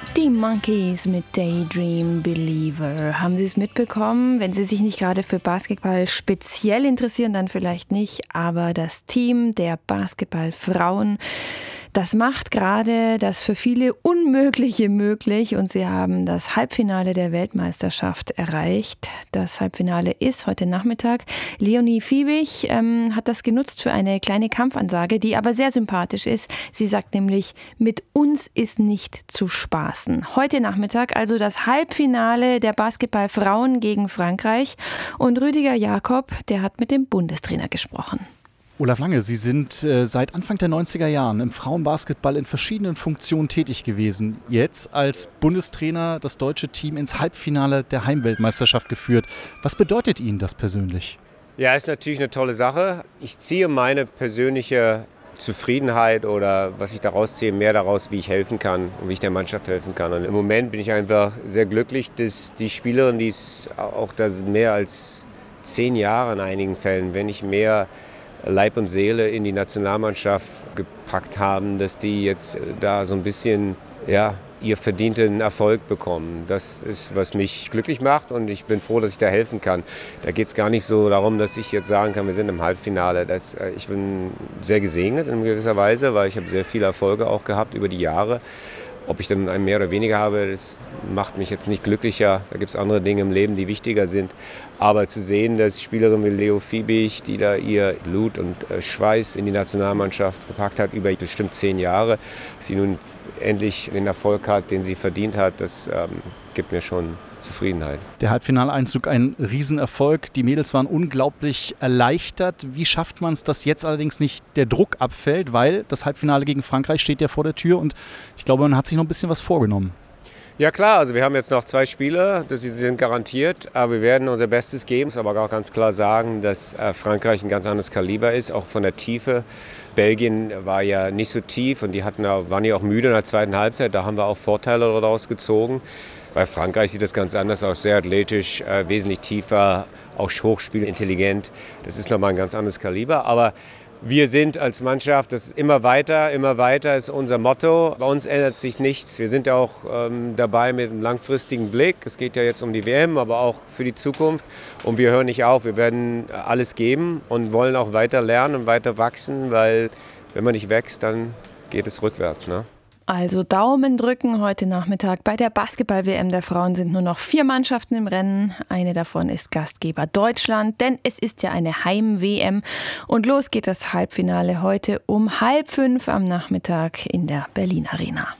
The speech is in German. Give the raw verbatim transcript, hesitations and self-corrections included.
Die Monkeys mit Daydream Believer. Haben Sie es mitbekommen? Wenn Sie sich nicht gerade für Basketball speziell interessieren, dann vielleicht nicht. Aber das Team der Basketballfrauen, das macht gerade das für viele Unmögliche möglich und sie haben das Halbfinale der Weltmeisterschaft erreicht. Das Halbfinale ist heute Nachmittag. Leonie Fiebig ähm, hat das genutzt für eine kleine Kampfansage, die aber sehr sympathisch ist. Sie sagt nämlich, mit uns ist nicht zu spaßen. Heute Nachmittag also das Halbfinale der Basketballfrauen gegen Frankreich. Und Rüdiger Jakob, der hat mit dem Bundestrainer gesprochen. Olaf Lange, Sie sind äh, seit Anfang der neunziger Jahren im Frauenbasketball in verschiedenen Funktionen tätig gewesen. Jetzt als Bundestrainer das deutsche Team ins Halbfinale der Heimweltmeisterschaft geführt. Was bedeutet Ihnen das persönlich? Ja, ist natürlich eine tolle Sache. Ich ziehe meine persönliche Zufriedenheit oder was ich daraus ziehe, mehr daraus, wie ich helfen kann und wie ich der Mannschaft helfen kann. Und im Moment bin ich einfach sehr glücklich, dass die Spielerin, die es auch das mehr als zehn Jahre in einigen Fällen, wenn nicht mehr, Leib und Seele in die Nationalmannschaft gepackt haben, dass die jetzt da so ein bisschen ja, ihr verdienten Erfolg bekommen. Das ist, was mich glücklich macht und ich bin froh, dass ich da helfen kann. Da geht es gar nicht so darum, dass ich jetzt sagen kann, wir sind im Halbfinale. Das, ich bin sehr gesegnet in gewisser Weise, weil ich habe sehr viele Erfolge auch gehabt über die Jahre. Ob ich dann einen mehr oder weniger habe, das macht mich jetzt nicht glücklicher. Da gibt es andere Dinge im Leben, die wichtiger sind. Aber zu sehen, dass Spielerin wie Leo Fiebig, die da ihr Blut und Schweiß in die Nationalmannschaft gepackt hat, über bestimmt zehn Jahre, sie nun endlich den Erfolg hat, den sie verdient hat, das ähm, gibt mir schon Zufriedenheit. Der Halbfinaleinzug ein Riesenerfolg. Die Mädels waren unglaublich erleichtert. Wie schafft man es, dass jetzt allerdings nicht der Druck abfällt, weil das Halbfinale gegen Frankreich steht ja vor der Tür und ich glaube, man hat sich noch ein bisschen was vorgenommen. Ja klar, also wir haben jetzt noch zwei Spiele, das sind garantiert, aber wir werden unser Bestes geben. Ich muss aber auch ganz klar sagen, dass Frankreich ein ganz anderes Kaliber ist, auch von der Tiefe. Belgien war ja nicht so tief und die hatten, waren ja auch müde in der zweiten Halbzeit, da haben wir auch Vorteile daraus gezogen. Bei Frankreich sieht das ganz anders aus, sehr athletisch, äh, wesentlich tiefer, auch hochspielintelligent. Das ist nochmal ein ganz anderes Kaliber, aber wir sind als Mannschaft, das ist immer weiter, immer weiter ist unser Motto. Bei uns ändert sich nichts. Wir sind ja auch ähm, dabei mit einem langfristigen Blick. Es geht ja jetzt um die W M, aber auch für die Zukunft. Und wir hören nicht auf. Wir werden alles geben und wollen auch weiter lernen und weiter wachsen, weil wenn man nicht wächst, dann geht es rückwärts, ne? Also Daumen drücken heute Nachmittag. Bei der Basketball-W M der Frauen sind nur noch vier Mannschaften im Rennen. Eine davon ist Gastgeber Deutschland, denn es ist ja eine Heim-W M. Und los geht das Halbfinale heute um halb fünf am Nachmittag in der Berlin Arena.